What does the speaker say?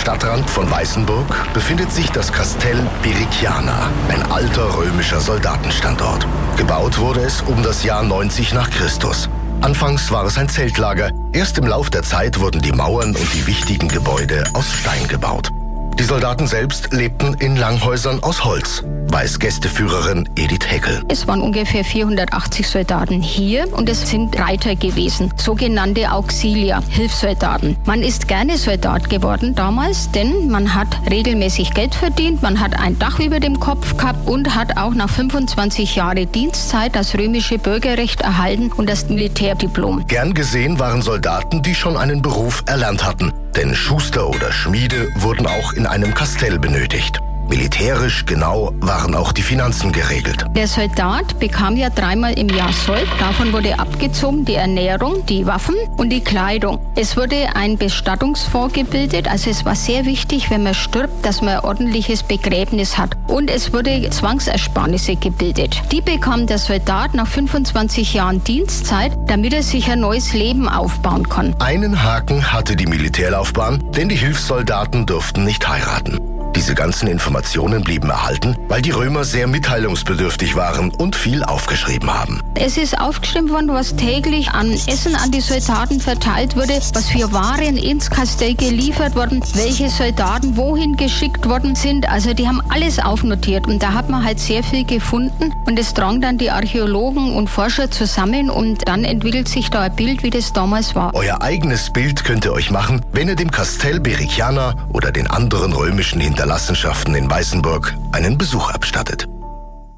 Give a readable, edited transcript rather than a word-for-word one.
Stadtrand von Weißenburg befindet sich das Kastell Bericiana, ein alter römischer Soldatenstandort. Gebaut wurde es um das Jahr 90 nach Christus. Anfangs war es ein Zeltlager. Erst im Lauf der Zeit wurden die Mauern und die wichtigen Gebäude aus Stein gebaut. Die Soldaten selbst lebten in Langhäusern aus Holz, weiß Gästeführerin Edith Heckel. Es waren ungefähr 480 Soldaten hier und es sind Reiter gewesen, sogenannte Auxilier, Hilfssoldaten. Man ist gerne Soldat geworden damals, denn man hat regelmäßig Geld verdient, man hat ein Dach über dem Kopf gehabt und hat auch nach 25 Jahren Dienstzeit das römische Bürgerrecht erhalten und das Militärdiplom. Gern gesehen waren Soldaten, die schon einen Beruf erlernt hatten, denn Schuster oder Schmiede wurden auch in einem Kastell benötigt. Militärisch genau waren auch die Finanzen geregelt. Der Soldat bekam ja 3-mal im Jahr Sold. Davon wurde abgezogen die Ernährung, die Waffen und die Kleidung. Es wurde ein Bestattungsfonds gebildet. Also es war sehr wichtig, wenn man stirbt, dass man ein ordentliches Begräbnis hat. Und es wurde Zwangsersparnisse gebildet. Die bekam der Soldat nach 25 Jahren Dienstzeit, damit er sich ein neues Leben aufbauen kann. Einen Haken hatte die Militärlaufbahn, denn die Hilfssoldaten durften nicht heiraten. Diese ganzen Informationen blieben erhalten, weil die Römer sehr mitteilungsbedürftig waren und viel aufgeschrieben haben. Es ist aufgeschrieben worden, was täglich an Essen an die Soldaten verteilt wurde, was für Waren ins Kastell geliefert wurden, welche Soldaten wohin geschickt worden sind. Also die haben alles aufnotiert und da hat man halt sehr viel gefunden und es drang dann die Archäologen und Forscher zusammen und dann entwickelt sich da ein Bild, wie das damals war. Euer eigenes Bild könnt ihr euch machen, wenn ihr dem Kastell Bericiana oder den anderen römischen Hinterlassenschaften in Weißenburg einen Besuch abstattet.